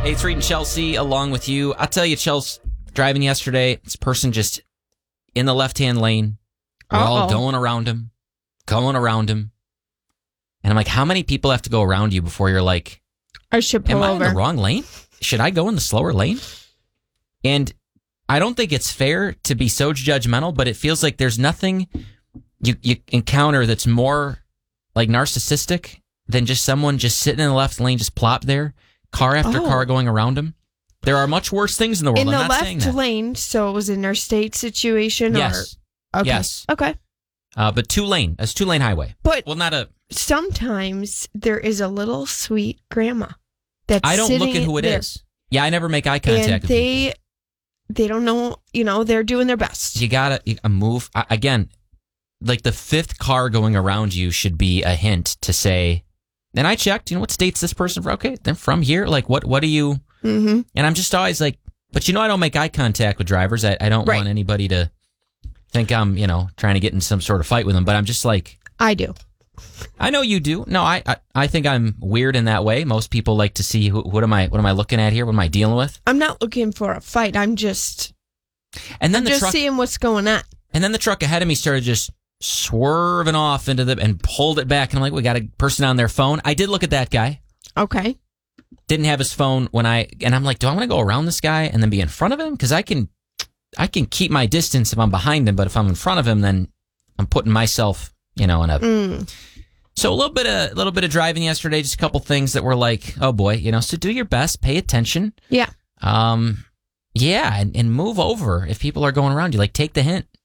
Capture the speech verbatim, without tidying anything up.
Hey, it's Reed and Chelsea along with you. I'll tell you, Chelsea, driving yesterday, this person just in the left-hand lane. We're Uh-oh. all going around him, going around him. And I'm like, how many people have to go around you before you're like, I should pull am I over. in the wrong lane? Should I go in the slower lane? And I don't think it's fair to be so judgmental, but it feels like there's nothing you, you encounter that's more like narcissistic than just someone just sitting in the left lane, just plop there, car after Oh. car going around them. There are much worse things in the world. In I'm the not saying left that. lane, so it was an interstate situation? Yes. Or, okay. Yes. Okay. Uh, but two lane. That's two lane highway. But Well, not a. sometimes there is a little sweet grandma that's I don't sitting look at who it is. there, Yeah, I never make eye contact and with they people. they don't know, you know, they're doing their best. You gotta you, a move I, again. Like the fifth car going around you should be a hint to say. And I checked. You know what state's this person from? Okay, they're from here. Like what? What do you? Mm-hmm. And I'm just always like, but you know, I don't make eye contact with drivers. I, I don't Right. want anybody to think I'm, you know, trying to get in some sort of fight with them. But I'm just like, I do. I know you do. No, I, I, I think I'm weird in that way. Most people like to see who, what am I, what am I looking at here? What am I dealing with? I'm not looking for a fight. I'm just, And then I'm the just truck, seeing what's going on. and then the truck ahead of me started just swerving off into the and pulled it back. And I'm like, we got a person on their phone. I did look at that guy. Okay. Didn't have his phone when I, and I'm like, do I want to go around this guy and then be in front of him? Because I can, I can keep my distance if I'm behind him, but if I'm in front of him, then I'm putting myself, you know, in a. Mm. So a little bit of a little bit of driving yesterday, just a couple things that were like, oh boy, you know. So do your best, pay attention. Yeah. Um, yeah, and, and move over if people are going around you. Like take the hint.